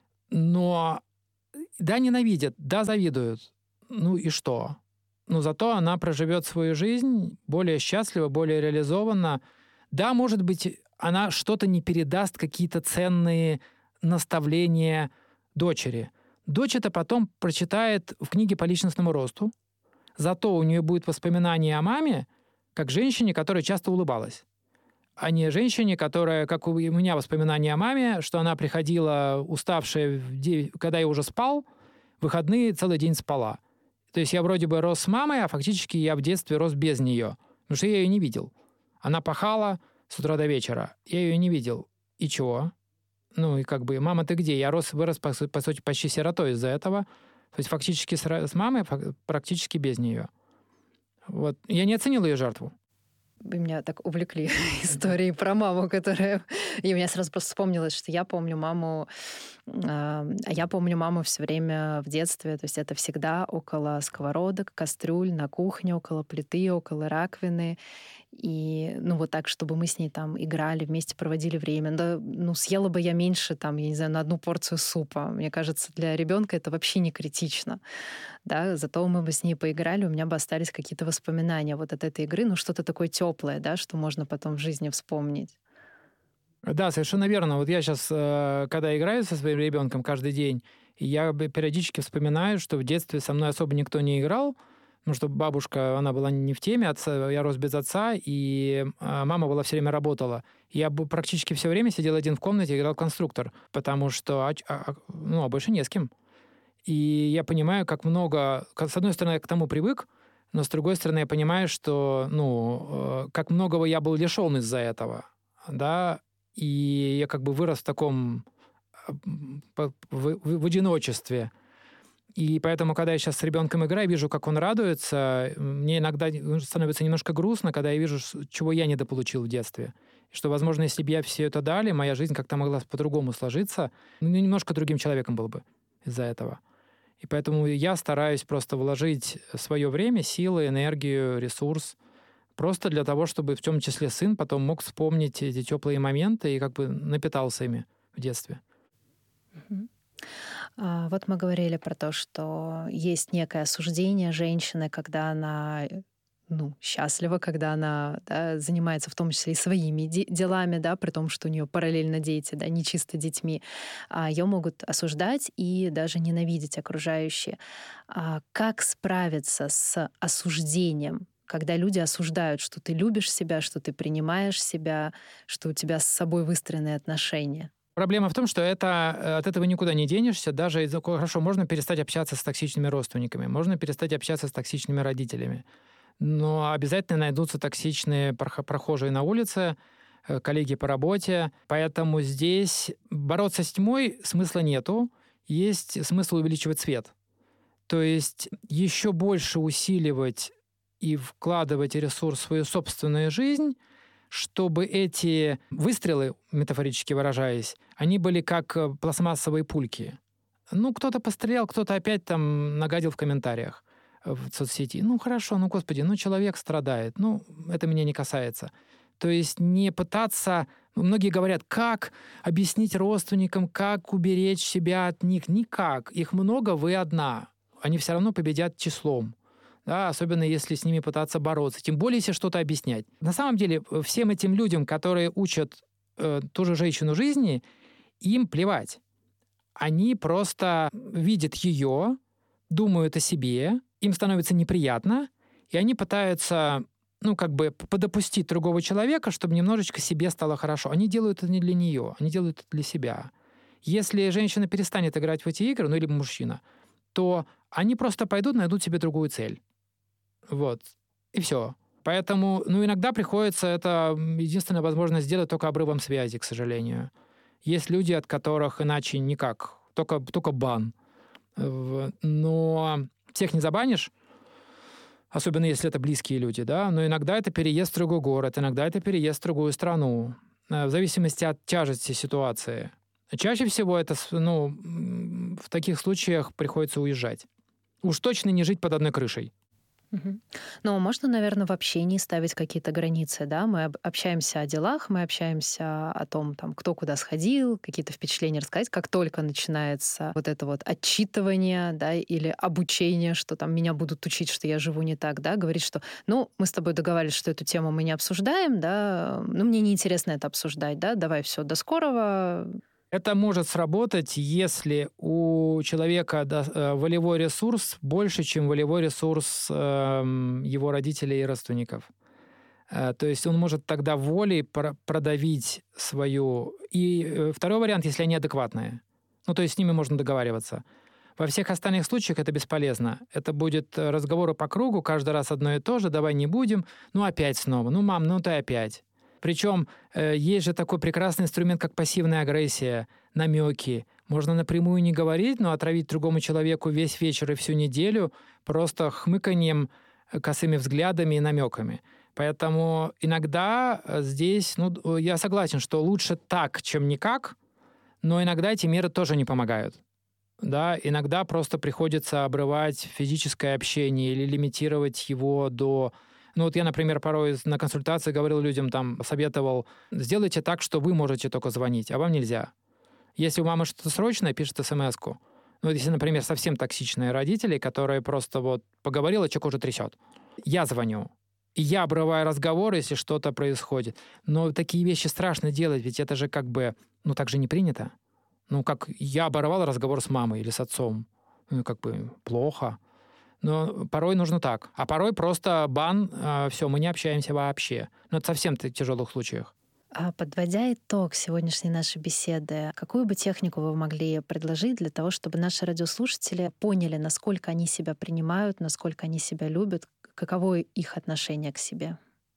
[SPEAKER 7] Но да, ненавидят, да, завидуют. Ну и что? Но зато она проживет свою жизнь более счастливо, более реализованно. Да, может быть, она что-то не передаст, какие-то ценные наставления дочери. Дочь это потом прочитает в книге по личностному росту. Зато у нее будет воспоминание о маме как женщине, которая часто улыбалась. А не женщине, которая, как у меня воспоминания о маме, что она приходила уставшая, когда я уже спал, в выходные целый день спала. То есть я вроде бы рос с мамой, а фактически я в детстве рос без нее. Потому что я ее не видел. Она пахала с утра до вечера. Я ее не видел. И чего? Ну и как бы, мама, ты где? Я рос, вырос, по, по сути, почти сиротой из-за этого. То есть фактически с, с мамой, практически без нее. Вот. Я не оценил ее жертву.
[SPEAKER 6] Вы меня так увлекли историей про маму, которая... И у меня сразу просто вспомнилось, что я помню маму... А я помню маму все время в детстве. То есть это всегда около сковородок, кастрюль, на кухне, около плиты, около раковины. И, ну, вот так, чтобы мы с ней там играли, вместе проводили время. Да, ну, съела бы я меньше, там, я не знаю, на одну порцию супа. Мне кажется, для ребенка это вообще не критично. Да? Зато мы бы с ней поиграли, у меня бы остались какие-то воспоминания вот от этой игры, ну, что-то такое теплое, да, что можно потом в жизни вспомнить.
[SPEAKER 7] Да, совершенно верно. Вот я сейчас, когда играю со своим ребенком каждый день, я периодически вспоминаю, что в детстве со мной особо никто не играл, потому что бабушка, она была не в теме, отца, я рос без отца, и мама была все время работала. Я практически все время сидел один в комнате и играл в конструктор, потому что, ну, а больше не с кем. И я понимаю, как много... С одной стороны, я к тому привык, но с другой стороны, я понимаю, что, ну, как многого я был лишен из-за этого, да, и я как бы вырос в таком... в, в, в одиночестве. И поэтому, когда я сейчас с ребенком играю, вижу, как он радуется, мне иногда становится немножко грустно, когда я вижу, чего я недополучил в детстве. Что, возможно, если бы я все это дали, моя жизнь как-то могла по-другому сложиться, ну, немножко другим человеком был бы из-за этого. И поэтому я стараюсь просто вложить свое время, силы, энергию, ресурс, просто для того, чтобы в том числе сын потом мог вспомнить эти теплые моменты и как бы напитался ими в детстве.
[SPEAKER 6] Mm-hmm. Вот мы говорили про то, что есть некое осуждение женщины, когда она, ну, счастлива, когда она, да, занимается в том числе и своими де- делами, да, при том, что у нее параллельно дети, да, не чисто детьми. Ее могут осуждать и даже ненавидеть окружающие. Как справиться с осуждением, когда люди осуждают, что ты любишь себя, что ты принимаешь себя, что у тебя с собой выстроенные отношения?
[SPEAKER 7] Проблема в том, что это, от этого никуда не денешься. Даже хорошо, можно перестать общаться с токсичными родственниками, можно перестать общаться с токсичными родителями. Но обязательно найдутся токсичные прохожие на улице, коллеги по работе. Поэтому здесь бороться с тьмой смысла нету. Есть смысл увеличивать свет. То есть еще больше усиливать и вкладывать ресурс в свою собственную жизнь, чтобы эти выстрелы, метафорически выражаясь, они были как пластмассовые пульки. Ну, кто-то пострелял, кто-то опять там нагадил в комментариях в соцсети. Ну, хорошо, ну, господи, ну, человек страдает. Ну, это меня не касается. То есть не пытаться... Многие говорят, как объяснить родственникам, как уберечь себя от них. Никак. Их много, вы одна. Они все равно победят числом. Да, особенно если с ними пытаться бороться, тем более если что-то объяснять. На самом деле, всем этим людям, которые учат э, ту же женщину жизни, им плевать. Они просто видят ее, думают о себе, им становится неприятно, и они пытаются, ну, как бы подопустить другого человека, чтобы немножечко себе стало хорошо. Они делают это не для нее, они делают это для себя. Если женщина перестанет играть в эти игры, ну, или мужчина, то они просто пойдут, найдут себе другую цель. Вот. И все. Поэтому, ну, иногда приходится это единственная возможность сделать только обрывом связи, к сожалению. Есть люди, от которых иначе никак, только, только бан. Но всех не забанишь. особенно если это близкие люди, да, но иногда это переезд в другой город, иногда это переезд в другую страну, в зависимости от тяжести ситуации. Чаще всего это, ну, в таких случаях приходится уезжать. Уж точно не жить под одной крышей.
[SPEAKER 6] Угу. Но можно, наверное, в общении ставить какие-то границы, да? Мы общаемся о делах, мы общаемся о том, там, кто куда сходил, какие-то впечатления рассказать. Как только начинается вот это вот отчитывание, да, или обучение, что там меня будут учить, что я живу не так, да, говорить, что, ну, мы с тобой договаривались, что эту тему мы не обсуждаем, да, ну, мне неинтересно это обсуждать, да, давай, все, до скорого.
[SPEAKER 7] Это может сработать, если у человека волевой ресурс больше, чем волевой ресурс его родителей и родственников. То есть он может тогда волей продавить свою... И второй вариант, если они адекватные. Ну, то есть с ними можно договариваться. Во всех остальных случаях это бесполезно. Это будет разговоры по кругу, каждый раз одно и то же, давай не будем, ну опять снова, ну мам, ну ты опять. Причем э, есть же такой прекрасный инструмент, как пассивная агрессия, намеки. Можно напрямую не говорить, но отравить другому человеку весь вечер и всю неделю просто хмыканьем, косыми взглядами и намеками. Поэтому иногда здесь, ну, я согласен, что лучше так, чем никак, но иногда эти меры тоже не помогают. Да, иногда просто приходится обрывать физическое общение или лимитировать его до... Ну вот я, например, порой на консультации говорил людям, там, советовал, сделайте так, что вы можете только звонить, а вам нельзя. Если у мамы что-то срочное, пишет смс-ку. Ну, если, например, совсем токсичные родители, которые просто вот поговорила, человек уже трясет. Я звоню. И я обрываю разговор, если что-то происходит. Но такие вещи страшно делать, ведь это же как бы, ну, так же не принято. Ну, как я оборвал разговор с мамой или с отцом. Ну, как бы плохо. Но порой нужно так. А порой просто бан, э, все, мы не общаемся вообще. Но это совсем в тяжелых случаях.
[SPEAKER 6] А подводя итог сегодняшней нашей беседы, какую бы технику вы могли предложить для того, чтобы наши радиослушатели поняли, насколько они себя принимают, насколько они себя любят, каково их отношение к себе?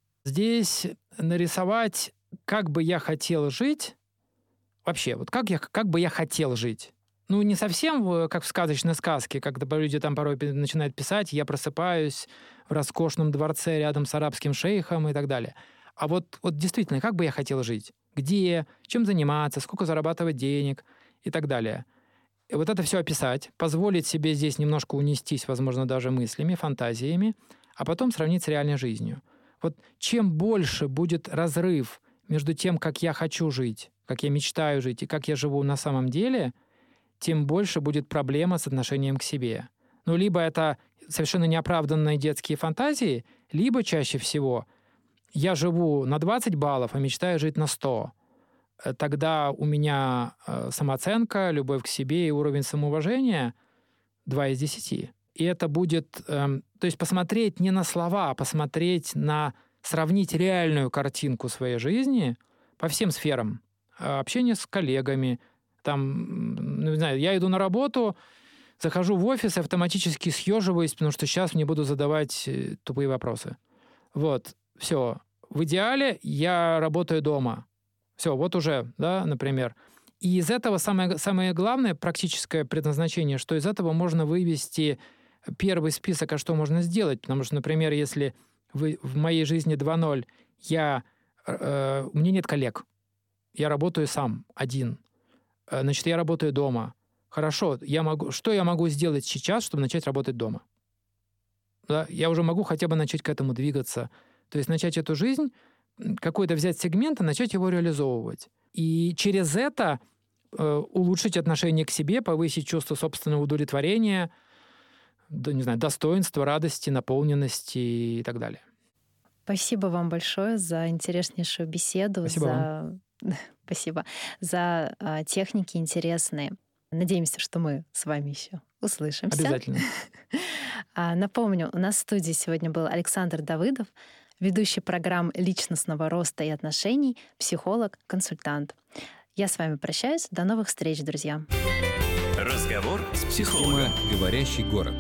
[SPEAKER 7] Здесь нарисовать, как бы я хотел жить, вообще, вот как, я, как бы я хотел жить. Ну, не совсем как в сказочной сказке, когда люди там порой начинают писать, я просыпаюсь в роскошном дворце рядом с арабским шейхом и так далее. А вот, вот действительно, как бы я хотел жить? Где? Чем заниматься? Сколько зарабатывать денег? И так далее. И вот это все описать, позволить себе здесь немножко унестись, возможно, даже мыслями, фантазиями, а потом сравнить с реальной жизнью. Вот чем больше будет разрыв между тем, как я хочу жить, как я мечтаю жить и как я живу на самом деле, тем больше будет проблема с отношением к себе. Ну, либо это совершенно неоправданные детские фантазии, либо чаще всего я живу на двадцать баллов, а мечтаю жить на сто. Тогда у меня самооценка, любовь к себе и уровень самоуважения два из десяти. И это будет... Э, то есть посмотреть не на слова, а посмотреть на... сравнить реальную картинку своей жизни по всем сферам. Общение с коллегами, там, ну, не знаю, я иду на работу, захожу в офис и автоматически съеживаюсь, потому что сейчас мне будут задавать тупые вопросы. Вот, все. В идеале я работаю дома. Все, вот уже, да, например. И из этого самое, самое главное практическое предназначение, что из этого можно вывести первый список, а что можно сделать. Потому что, например, если вы, в моей жизни два ноль, я, э, у меня нет коллег. Я работаю сам, один. Значит, я работаю дома. Хорошо, я могу, что я могу сделать сейчас, чтобы начать работать дома? Да, я уже могу хотя бы начать к этому двигаться. То есть начать эту жизнь, какой-то взять сегмент и начать его реализовывать. И через это э, улучшить отношение к себе, повысить чувство собственного удовлетворения, да, не знаю, достоинства, радости, наполненности и так далее.
[SPEAKER 6] Спасибо вам большое за интереснейшую беседу.
[SPEAKER 7] Спасибо
[SPEAKER 6] за...
[SPEAKER 7] вам.
[SPEAKER 6] Спасибо. За а, техники интересные. Надеемся, что мы с вами еще услышимся.
[SPEAKER 7] Обязательно.
[SPEAKER 6] Напомню, у нас в студии сегодня был Александр Давыдов, ведущий программ личностного роста и отношений, психолог, консультант. Я с вами прощаюсь. До новых встреч, друзья.
[SPEAKER 5] Разговор с психологом.
[SPEAKER 8] Система «Говорящий город».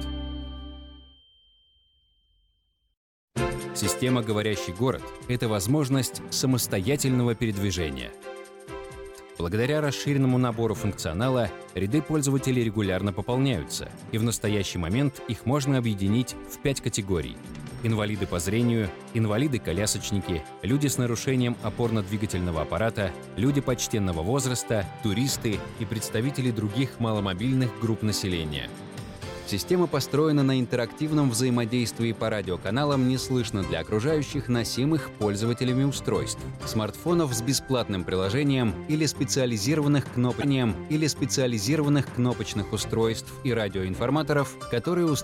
[SPEAKER 8] Система «Говорящий город» — это возможность самостоятельного передвижения. Благодаря расширенному набору функционала ряды пользователей регулярно пополняются, и в настоящий момент их можно объединить в пять категорий. инвалиды по зрению, инвалиды-колясочники, люди с нарушением опорно-двигательного аппарата, люди почтенного возраста, туристы и представители других маломобильных групп населения. Система построена на интерактивном взаимодействии по радиоканалам «Не слышно» для окружающих, носимых пользователями устройств, смартфонов с бесплатным приложением или специализированных кнопочных или специализированных кнопочных устройств и радиоинформаторов, которые